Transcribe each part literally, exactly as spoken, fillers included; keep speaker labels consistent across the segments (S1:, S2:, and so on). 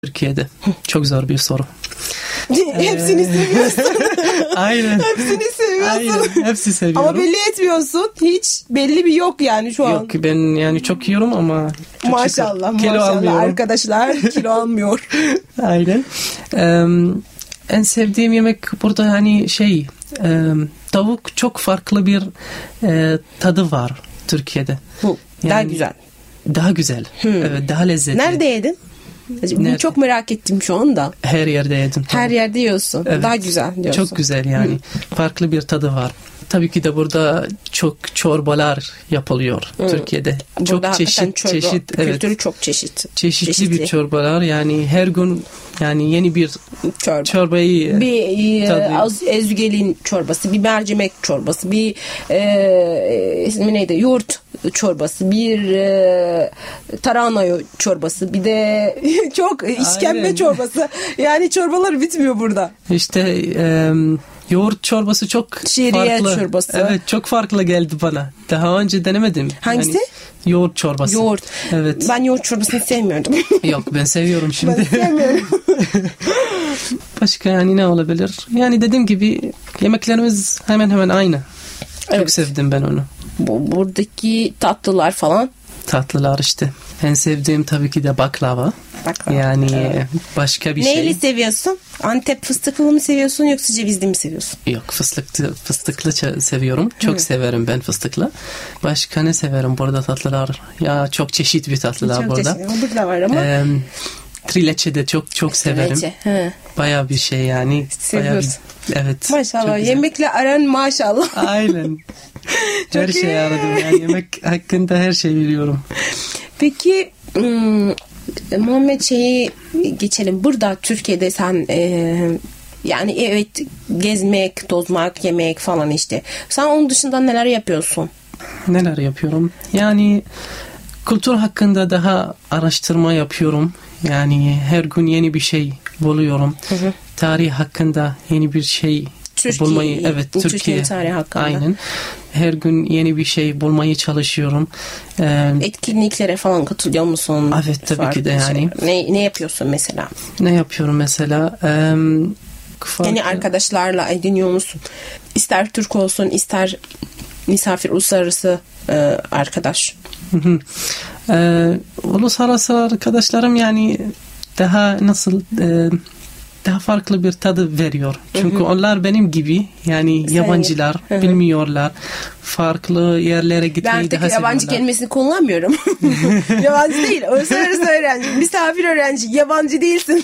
S1: Türkiye'de? Çok zor bir soru.
S2: Hepsini seviyorsun.
S1: Aynen.
S2: Hepsini seviyorsun.
S1: Aynen. Hepsi seviyorum.
S2: Ama belli etmiyorsun. Hiç belli bir yok yani şu an.
S1: Yok, ben yani çok yiyorum ama çok
S2: maşallah
S1: kilo
S2: maşallah
S1: almıyorum.
S2: Arkadaşlar kilo almıyor.
S1: Aynen. Ee, en sevdiğim yemek burada hani şey e, tavuk, çok farklı bir e, tadı var Türkiye'de.
S2: Hı, daha
S1: Yani
S2: güzel.
S1: Daha güzel. Hmm. Evet, daha lezzetli.
S2: Nerede yedin? Bunu
S1: Nerede?
S2: çok merak ettim şu anda.
S1: Her yerde yedim.
S2: Her yerde yiyorsun.
S1: Evet.
S2: Daha güzel diyorsun.
S1: Çok güzel yani. Hmm. Farklı bir tadı var. Tabii ki de burada çok çorbalar yapılıyor hmm. Türkiye'de.
S2: Burada
S1: çok çeşit
S2: çorba,
S1: çeşit
S2: kültürü
S1: evet.
S2: çok çeşit.
S1: Çeşitli,
S2: çeşitli
S1: bir çorbalar yani her gün yani yeni bir
S2: çorba.
S1: çorbayı
S2: bir az ezgelin çorbası, bir mercimek çorbası, bir e, ismi neydi? Yoğurt çorbası, bir e, tarhana çorbası, bir de çok işkembe Aynen. çorbası. Yani çorbalar bitmiyor burada.
S1: İşte e, yoğurt çorbası çok
S2: Şehriye
S1: farklı.
S2: çorbası.
S1: Evet, çok farklı geldi bana. Daha önce denemedim.
S2: Hangisi?
S1: Yani, yoğurt çorbası.
S2: Yoğurt.
S1: Evet.
S2: Ben yoğurt çorbasını sevmiyordum.
S1: Yok, ben seviyorum şimdi.
S2: Ben sevmiyorum.
S1: Başka yani ne olabilir? Yani dediğim gibi yemeklerimiz hemen hemen aynı. Çok
S2: evet.
S1: sevdim ben onu.
S2: Bu, buradaki tatlılar falan.
S1: Tatlılar işte. En sevdiğim tabii ki de baklava.
S2: Baklava. Yani
S1: evet. Başka bir
S2: Neyle
S1: şey.
S2: Neyle seviyorsun? Antep fıstıklı mı seviyorsun yoksa cevizli mi seviyorsun?
S1: Yok, fıstıklı, fıstıklı seviyorum. Çok hmm. severim ben fıstıklı. Başka ne severim burada tatlılar? Ya çok çeşit bir tatlılar
S2: çok
S1: burada.
S2: Çeşit. Burada var ama.
S1: Ee, trileçe de çok çok severim.
S2: Trileçe.
S1: Bayağı bir şey yani.
S2: Seviyorsun.
S1: Bir, evet.
S2: Maşallah. Yemekle aran maşallah.
S1: Aynen. Her
S2: iyi.
S1: şeyi aradım yani. Yemek hakkında her şeyi biliyorum.
S2: Peki ım, Muhammed şeyi geçelim. Burada Türkiye'de sen e, yani evet gezmek, tozmak, yemek falan işte. Sen onun dışında neler yapıyorsun?
S1: Neler yapıyorum? Yani kültür hakkında daha araştırma yapıyorum. Yani her gün yeni bir şey buluyorum. Hı hı. Tarih hakkında yeni bir şey
S2: Türkiye,
S1: bulmayı, evet Türkiye,
S2: Türkiye tarihi hakkında.
S1: Aynen. Her gün yeni bir şey bulmayı çalışıyorum. Ee,
S2: Etkinliklere falan katılıyor musun?
S1: Evet tabii Farklı ki de yani.
S2: Şey. Ne, ne yapıyorsun mesela?
S1: Ne yapıyorum mesela? Ee,
S2: yani arkadaşlarla ediniyor musun? İster Türk olsun, ister misafir, uluslararası e, arkadaş.
S1: ee, uluslararası arkadaşlarım yani daha nasıl... E, daha farklı bir tadı veriyor. Çünkü hı hı. onlar benim gibi yani Sen yabancılar hı hı. bilmiyorlar. Farklı yerlere gitmeyi daha seviyorlar. Ben
S2: yabancı kelimesini kullanmıyorum. Yabancı değil. Uluslararası öğrenci. Misafir öğrenci. Yabancı değilsin.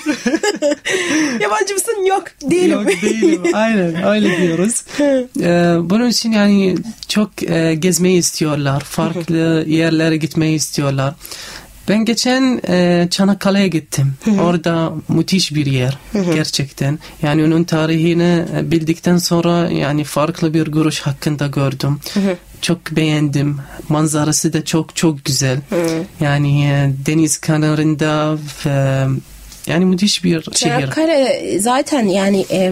S2: Yabancı mısın? Yok. Değilim.
S1: Yok değilim. Aynen. Öyle diyoruz. ee, bunun için yani çok e, gezmeyi istiyorlar. Farklı yerlere gitmeyi istiyorlar. Ben geçen e, Çanakkale'ye gittim. Hı hı. Orada müthiş bir yer. Hı hı. Gerçekten. Yani onun tarihini bildikten sonra yani farklı bir görüş hakkında gördüm. Hı hı. Çok beğendim. Manzarası da çok çok güzel. Hı hı. Yani e, deniz kenarında ve yani müthiş bir şehir.
S2: Çanakkale zaten yani e,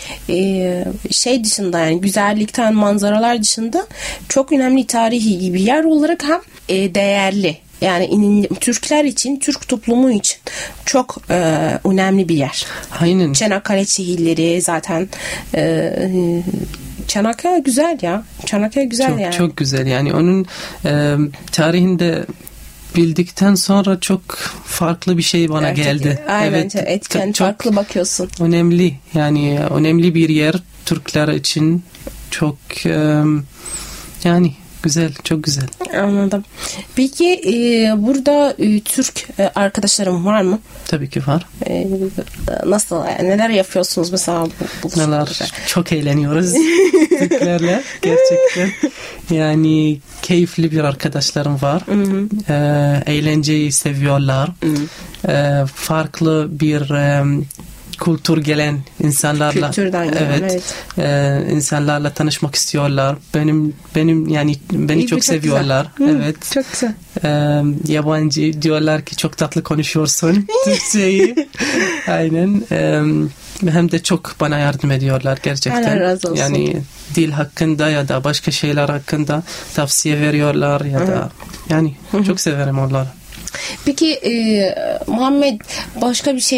S2: e, şey dışında yani güzellikten manzaralar dışında çok önemli tarihi bir yer olarak hem e, değerli. Yani Türkler için, Türk toplumu için çok e, önemli bir yer.
S1: Aynen.
S2: Çanakkale şehirleri zaten e, Çanakkale güzel ya. Çanakkale güzel
S1: çok,
S2: yani.
S1: Çok güzel yani onun e, tarihinde bildikten sonra çok farklı bir şey bana
S2: evet,
S1: geldi.
S2: Aynen
S1: evet,
S2: etken çok farklı bakıyorsun.
S1: Önemli yani önemli bir yer Türkler için çok e, yani güzel, çok güzel.
S2: Anladım. Peki e, burada e, Türk e, arkadaşlarım var mı?
S1: Tabii ki var.
S2: E, nasıl? Neler yapıyorsunuz mesela? Bu, bu
S1: neler? Sürede? Çok eğleniyoruz Türklerle. Gerçekten. Yani keyifli bir arkadaşlarım var. Hı hı. E, eğlenceyi seviyorlar. Hı hı. E, farklı bir e, kültür gelen insanlarla
S2: kültürden gelen, evet,
S1: evet. E, insanlarla tanışmak istiyorlar. Benim benim yani beni İyi, çok, çok seviyorlar.
S2: Hı,
S1: evet.
S2: Çok güzel.
S1: E, yabancı diyorlar ki çok tatlı konuşuyorsun Türkçeyi. Aynen. E, hem de çok bana yardım ediyorlar gerçekten.
S2: Allah razı olsun.
S1: Yani dil hakkında ya da başka şeyler hakkında tavsiye veriyorlar ya Hı. da yani Hı. çok severim onları.
S2: Peki e, Muhammed başka bir şey